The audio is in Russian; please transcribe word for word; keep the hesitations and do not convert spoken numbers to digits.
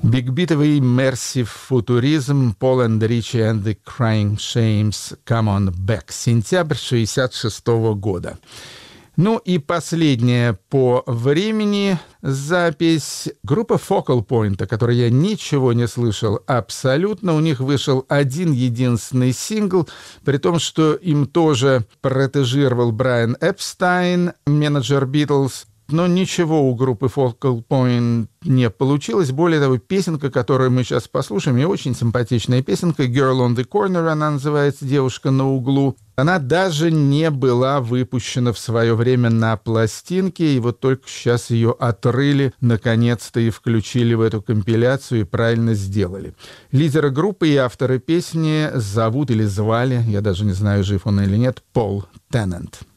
Бигбитовый Massive Futurism, Paul and Richie and the Crying Shames, Come on Back, сентябрь шестьдесят шестого года. Ну и последняя по времени запись группы Focal Point, о которой я ничего не слышал абсолютно. У них вышел один единственный сингл, при том, что им тоже протежировал Брайан Эпстайн, менеджер Beatles. Но ничего у группы Focal Point не получилось. Более того, песенка, которую мы сейчас послушаем, и очень симпатичная песенка, Girl on the Corner, она называется, «Девушка на углу». Она даже не была выпущена в свое время на пластинке, и вот только сейчас ее отрыли, наконец-то, и включили в эту компиляцию, и правильно сделали. Лидера группы и автора песни зовут или звали, я даже не знаю, жив он или нет, Пол Теннант.